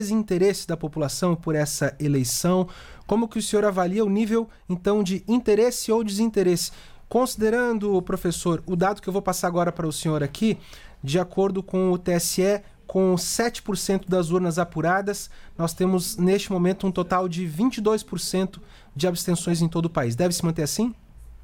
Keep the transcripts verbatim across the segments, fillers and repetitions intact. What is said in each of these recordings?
desinteresse da população por essa eleição? Como que o senhor avalia o nível, então, de interesse ou desinteresse? Considerando, professor, o dado que eu vou passar agora para o senhor aqui, de acordo com o T S E, com sete por cento das urnas apuradas, nós temos, neste momento, um total de vinte e dois por cento de abstenções em todo o país. Deve se manter assim?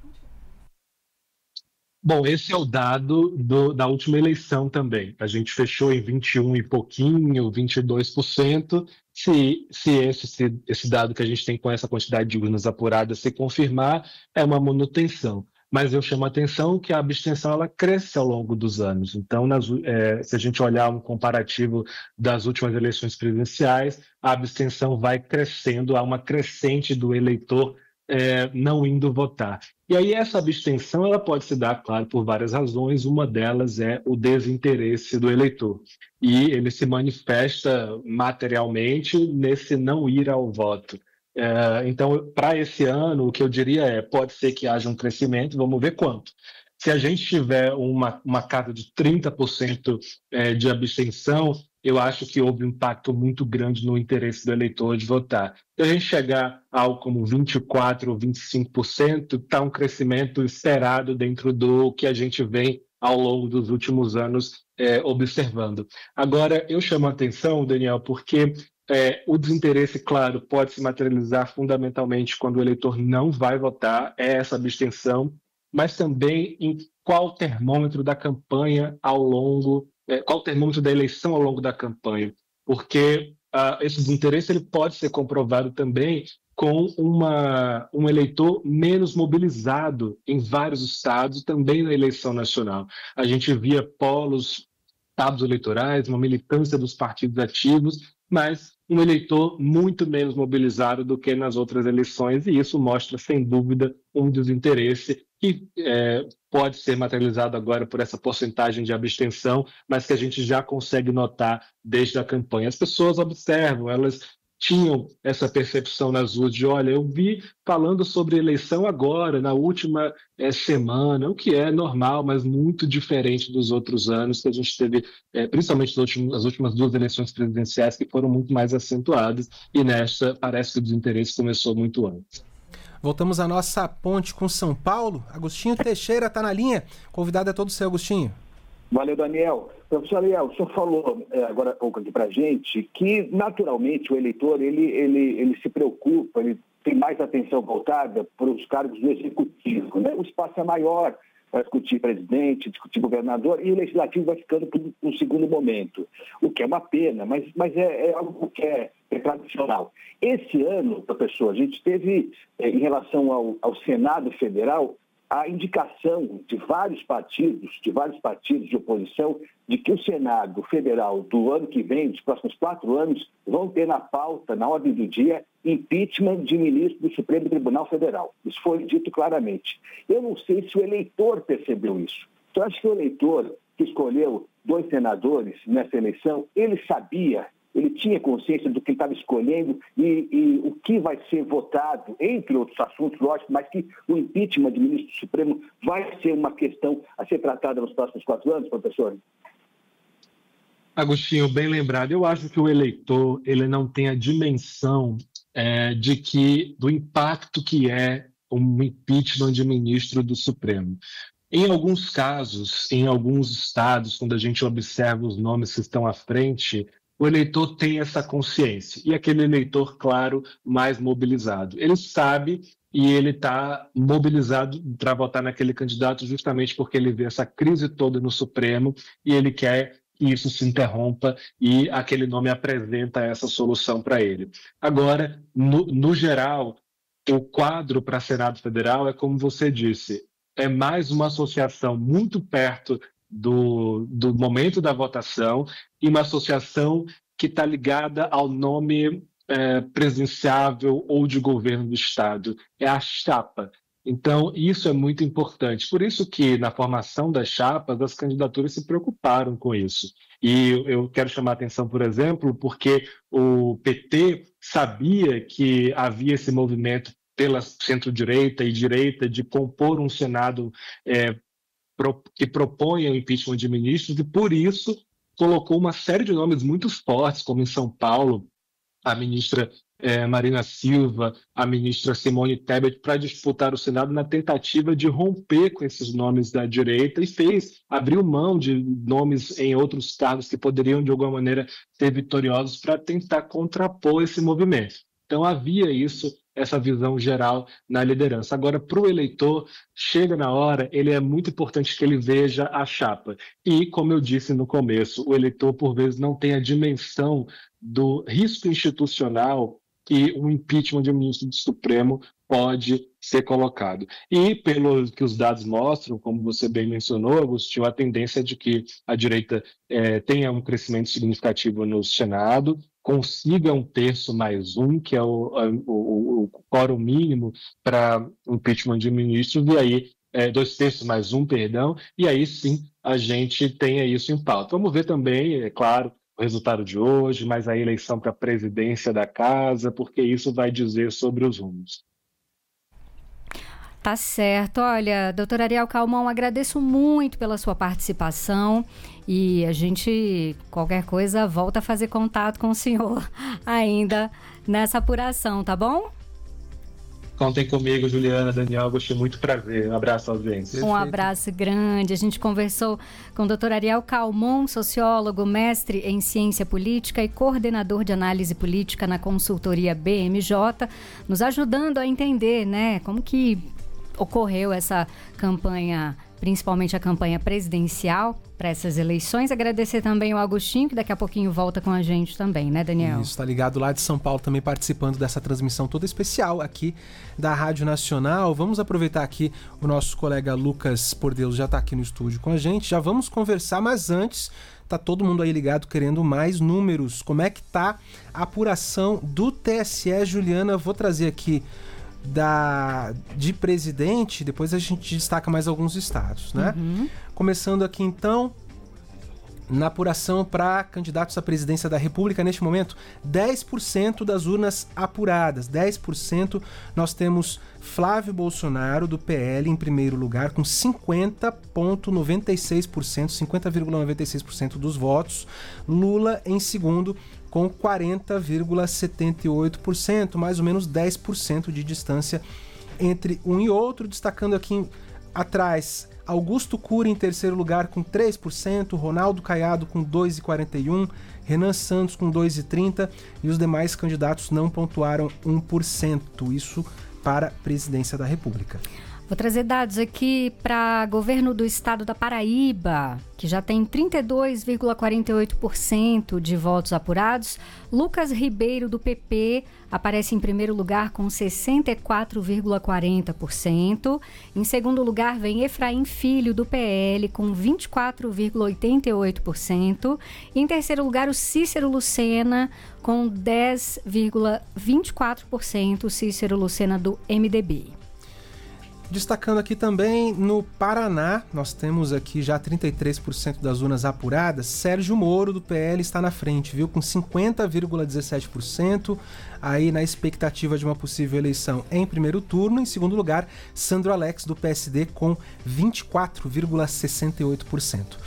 Bom, esse é o dado do, da última eleição também. A gente fechou em vinte e um e pouquinho, vinte e dois por cento. Se, se esse, se esse dado que a gente tem com essa quantidade de urnas apuradas se confirmar, é uma manutenção. Mas eu chamo a atenção que a abstenção ela cresce ao longo dos anos. Então, nas, é, se a gente olhar um comparativo das últimas eleições presidenciais, a abstenção vai crescendo, há uma crescente do eleitor é, não indo votar. E aí essa abstenção ela pode se dar, claro, por várias razões. Uma delas é o desinteresse do eleitor. E ele se manifesta materialmente nesse não ir ao voto. É, então, para esse ano, o que eu diria é, pode ser que haja um crescimento, vamos ver quanto. Se a gente tiver uma, uma casa de trinta por cento é, de abstenção, eu acho que houve um impacto muito grande no interesse do eleitor de votar. Se a gente chegar a algo como vinte e quatro por cento ou vinte e cinco por cento, está um crescimento esperado dentro do que a gente vem ao longo dos últimos anos é, observando. Agora, eu chamo a atenção, Daniel, porque é, o desinteresse, claro, pode se materializar fundamentalmente quando o eleitor não vai votar, é essa abstenção, mas também em qual termômetro da campanha ao longo, é, qual termômetro da eleição ao longo da campanha, porque uh, esse desinteresse ele pode ser comprovado também com uma, um eleitor menos mobilizado em vários estados, também na eleição nacional. A gente via polos, cabos eleitorais, uma militância dos partidos ativos, mas um eleitor muito menos mobilizado do que nas outras eleições, e isso mostra, sem dúvida, um desinteresse que é, pode ser materializado agora por essa porcentagem de abstenção, mas que a gente já consegue notar desde a campanha. As pessoas observam, elas tinham essa percepção nas ruas de, olha, eu vi falando sobre eleição agora, na última é, semana, o que é normal, mas muito diferente dos outros anos que a gente teve, é, principalmente nas últimas, as últimas duas eleições presidenciais, que foram muito mais acentuadas, e nesta parece que o desinteresse começou muito antes. Voltamos à nossa ponte com São Paulo. Agostinho Teixeira está na linha. Convidado é todo seu, Agostinho. Valeu, Daniel. Professor Ariel, o senhor falou é, agora há pouco aqui para a gente que, naturalmente, o eleitor ele, ele, ele se preocupa, ele tem mais atenção voltada para os cargos do executivo, né? O espaço é maior para discutir presidente, discutir governador, e o legislativo vai ficando para um segundo momento, o que é uma pena, mas, mas é, é algo que é, é tradicional. Esse ano, professor, a gente teve, é, em relação ao, ao Senado Federal, a indicação de vários partidos, de vários partidos de oposição, de que o Senado Federal do ano que vem, dos próximos quatro anos, vão ter na pauta, na ordem do dia, impeachment de ministro do Supremo Tribunal Federal. Isso foi dito claramente. Eu não sei se o eleitor percebeu isso. Então, acho que o eleitor que escolheu dois senadores nessa eleição, ele sabia, ele tinha consciência do que ele estava escolhendo e, e o que vai ser votado, entre outros assuntos, lógico, mas que o impeachment de ministro do Supremo vai ser uma questão a ser tratada nos próximos quatro anos, professor? Agostinho, bem lembrado. Eu acho que o eleitor ele não tem a dimensão é, de que do impacto que é um impeachment de ministro do Supremo. Em alguns casos, em alguns estados, quando a gente observa os nomes que estão à frente, o eleitor tem essa consciência. E aquele eleitor, claro, mais mobilizado. Ele sabe e ele está mobilizado para votar naquele candidato justamente porque ele vê essa crise toda no Supremo e ele quer que isso se interrompa e aquele nome apresenta essa solução para ele. Agora, no, no geral, o quadro para Senado Federal é como você disse, é mais uma associação muito perto do, do momento da votação e uma associação que está ligada ao nome é, presidenciável ou de governo do Estado. É a chapa. Então, isso é muito importante. Por isso que, na formação das chapas, as candidaturas se preocuparam com isso. E eu quero chamar a atenção, por exemplo, porque o P T sabia que havia esse movimento pela centro-direita e direita de compor um Senado é, pro, que proponha o impeachment de ministros, e por isso colocou uma série de nomes muito fortes, como em São Paulo, a ministra é, Marina Silva, a ministra Simone Tebet, para disputar o Senado na tentativa de romper com esses nomes da direita e fez, abriu mão de nomes em outros cargos que poderiam, de alguma maneira, ser vitoriosos para tentar contrapor esse movimento. Então havia isso, essa visão geral na liderança. Agora, para o eleitor, chega na hora, ele é muito importante que ele veja a chapa. E, como eu disse no começo, o eleitor, por vezes, não tem a dimensão do risco institucional que um impeachment de um ministro do Supremo pode ser colocado. E, pelo que os dados mostram, como você bem mencionou, Agostinho, a tendência é de que a direita eh, tenha um crescimento significativo no Senado, consiga um terço mais um, que é o, o, o quórum mínimo para impeachment de ministros, e aí, é, dois terços mais um, perdão, e aí sim a gente tenha isso em pauta. Vamos ver também, é claro, o resultado de hoje, mas a eleição para a presidência da casa, porque isso vai dizer sobre os rumos. Tá certo. Olha, doutor Ariel Calmon, agradeço muito pela sua participação e a gente, qualquer coisa, volta a fazer contato com o senhor ainda nessa apuração, tá bom? Contem comigo, Juliana, Daniel, gostei muito, prazer. Um abraço, audiência. Um abraço grande. A gente conversou com o doutor Ariel Calmon, sociólogo, mestre em ciência política e coordenador de análise política na consultoria B M J, nos ajudando a entender, né, como que ocorreu essa campanha, principalmente a campanha presidencial para essas eleições. Agradecer também ao Agostinho, que daqui a pouquinho volta com a gente também, né, Daniel? Isso, tá ligado lá de São Paulo também participando dessa transmissão toda especial aqui da Rádio Nacional. Vamos aproveitar aqui, o nosso colega Lucas Por Deus já tá aqui no estúdio com a gente, já vamos conversar, mas antes, tá todo mundo aí ligado querendo mais números. Como é que tá a apuração do T S E, Juliana? Vou trazer aqui Da, de presidente, depois a gente destaca mais alguns estados, né? Uhum. Começando aqui então, na apuração para candidatos à presidência da República, neste momento, dez por cento das urnas apuradas, dez por cento nós temos Flávio Bolsonaro, do P L, em primeiro lugar, com cinquenta vírgula noventa e seis por cento, cinquenta vírgula noventa e seis por cento dos votos, Lula em segundo, com quarenta vírgula setenta e oito por cento, mais ou menos dez por cento de distância entre um e outro, destacando aqui atrás Augusto Cury em terceiro lugar com três por cento, Ronaldo Caiado com dois vírgula quarenta e um por cento, Renan Santos com dois vírgula trinta por cento e os demais candidatos não pontuaram um por cento, isso para a presidência da República. Vou trazer dados aqui para governo do estado da Paraíba, que já tem trinta e dois vírgula quarenta e oito por cento de votos apurados. Lucas Ribeiro, do P P, aparece em primeiro lugar com sessenta e quatro vírgula quarenta por cento. Em segundo lugar vem Efraim Filho, do P L, com vinte e quatro vírgula oitenta e oito por cento. E em terceiro lugar o Cícero Lucena, com dez vírgula vinte e quatro por cento. Cícero Lucena, do M D B. Destacando aqui também no Paraná, nós temos aqui já trinta e três por cento das urnas apuradas. Sérgio Moro, do P L, está na frente, viu? Com cinquenta vírgula dezessete por cento, aí na expectativa de uma possível eleição em primeiro turno. Em segundo lugar, Sandro Alex, do P S D, com vinte e quatro vírgula sessenta e oito por cento.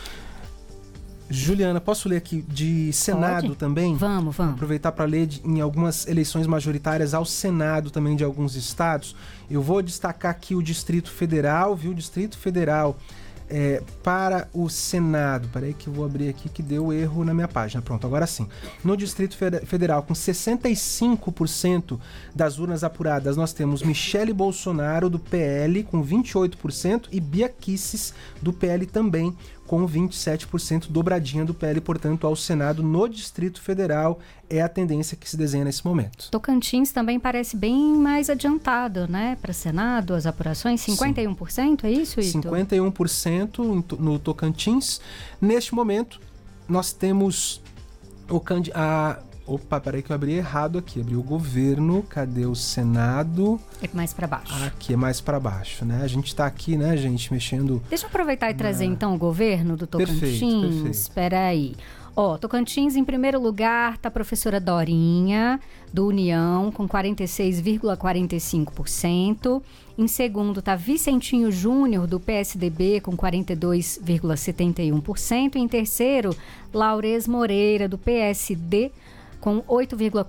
Juliana, posso ler aqui de Senado Pode? também? Vamos, vamos. Aproveitar para ler de, em algumas eleições majoritárias ao Senado também de alguns estados. Eu vou destacar aqui o Distrito Federal, viu? O Distrito Federal é, para o Senado. Peraí que eu vou abrir aqui que deu erro na minha página. Pronto, agora sim. No Distrito Federal, com sessenta e cinco por cento das urnas apuradas, nós temos Michele Bolsonaro, do P L, com vinte e oito por cento e Bia Kicis, do P L, também com vinte e sete por cento, dobradinha do P L, portanto, ao Senado no Distrito Federal é a tendência que se desenha nesse momento. Tocantins também parece bem mais adiantado, né? Para Senado, as apurações, cinquenta e um por cento, é isso, Ito? cinquenta e um por cento no Tocantins. Neste momento, nós temos o, a, Opa, peraí que eu abri errado aqui. Abri o governo, cadê o Senado? É mais para baixo. Aqui é mais para baixo, né? A gente tá aqui, né, gente, mexendo... Deixa eu aproveitar e trazer, então, o governo do Tocantins. Perfeito, perfeito. Espera aí. Ó, Tocantins, em primeiro lugar, tá a professora Dorinha, do União, com quarenta e seis vírgula quarenta e cinco por cento. Em segundo, tá Vicentinho Júnior, do P S D B, com quarenta e dois vírgula setenta e um por cento. Em terceiro, Laurez Moreira, do P S D, com oito vírgula